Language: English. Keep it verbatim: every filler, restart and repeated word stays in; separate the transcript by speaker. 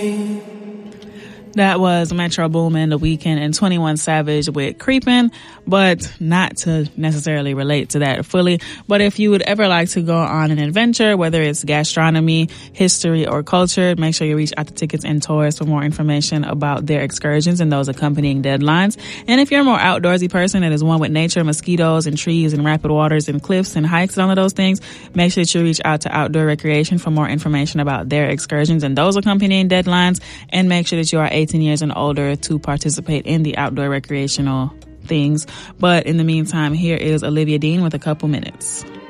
Speaker 1: That was Metro Boomin, The Weeknd, and twenty-one Savage with Creepin', but not to necessarily relate to that fully. But if you would ever like to go on an adventure, whether it's gastronomy, history, or culture, make sure you reach out to Tickets and Tours for more information about their excursions and those accompanying deadlines. And if you're a more outdoorsy person that is one with nature, mosquitoes, and trees, and rapid waters, and cliffs, and hikes, and all of those things, make sure that you reach out to Outdoor Recreation for more information about their excursions and those accompanying deadlines. And make sure that you are eighteen years and older to participate in the outdoor recreational things. But in the meantime, here is Olivia Dean with a couple minutes.